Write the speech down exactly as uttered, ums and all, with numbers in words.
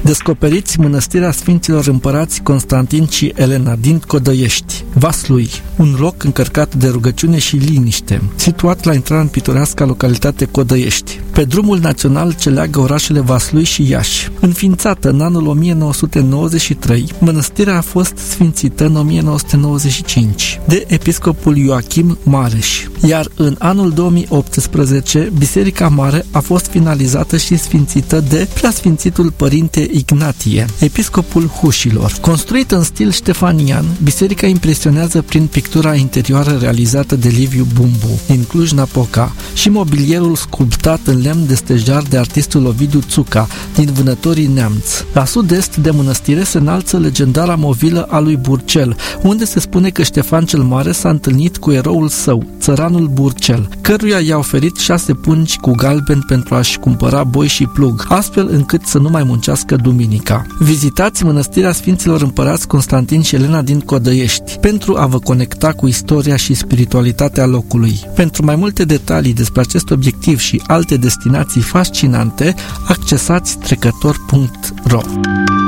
Descoperiți mănăstirea Sfinților Împărați Constantin și Elena din Codăiești, Vaslui, un loc încărcat de rugăciune și liniște, situat la intrarea în pitoreasca localitate Codăiești, pe drumul național ce leagă orașele Vaslui și Iași. Înființată în anul o mie nouă sute nouăzeci și trei, mănăstirea a fost sfințită în o mie nouă sute nouăzeci și cinci de episcopul Ioachim Mareș, iar în anul două mii optsprezece Biserica Mare a fost finalizată și sfințită de Preasfințitul Părinte Ignatie, episcopul Hușilor. Construită în stil ștefanian, biserica impresionează prin pictura interioară realizată de Liviu Bumbu din Cluj-Napoca și mobilierul sculptat în lemn de stejar de artistul Ovidiu Țuca din Vânătorii Neamț. La sud-est de mănăstire se înalță legendara movilă a lui Burcel, unde se spune că Ștefan cel Mare s-a întâlnit cu eroul său, țăranul Burcel, căruia i-a oferit șase pungi cu galben pentru a-și cumpăra boi și plug, astfel încât să nu mai muncească duminica. Vizitați mănăstirea Sfinților Împărați Constantin și Elena din Codăiești pentru a vă conecta cu istoria și spiritualitatea locului. Pentru mai multe detalii despre acest obiectiv și alte destinații fascinante, accesați trecător punct ro.